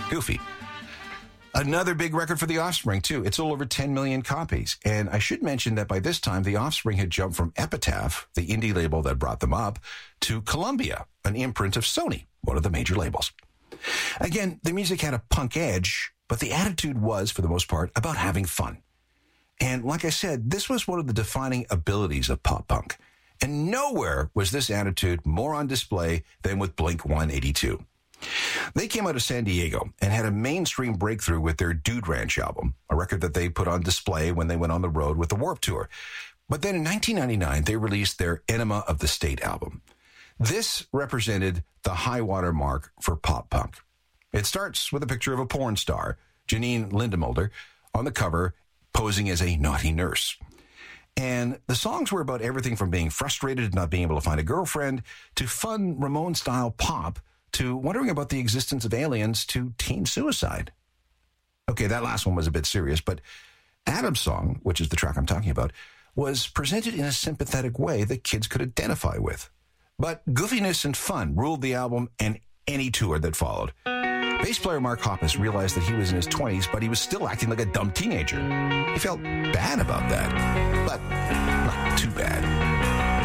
Goofy. Another big record for The Offspring, too. It's all over 10 million copies. And I should mention that by this time, The Offspring had jumped from Epitaph, the indie label that brought them up, to Columbia, an imprint of Sony, one of the major labels. Again, the music had a punk edge, but the attitude was, for the most part, about having fun. And like I said, this was one of the defining abilities of pop punk. And nowhere was this attitude more on display than with Blink-182. They came out of San Diego and had a mainstream breakthrough with their Dude Ranch album, a record that they put on display when they went on the road with the Warped Tour. But then in 1999, they released their Enema of the State album. This represented the high water mark for pop punk. It starts with a picture of a porn star, Janine Lindemulder, on the cover, posing as a naughty nurse. And the songs were about everything from being frustrated, not being able to find a girlfriend, to fun Ramones-style pop, to wondering about the existence of aliens, to teen suicide. Okay, that last one was a bit serious, but Adam's song, which is the track I'm talking about, was presented in a sympathetic way that kids could identify with. But goofiness and fun ruled the album and any tour that followed. Bass player Mark Hoppus realized that he was in his 20s, but he was still acting like a dumb teenager. He felt bad about that, but not too bad.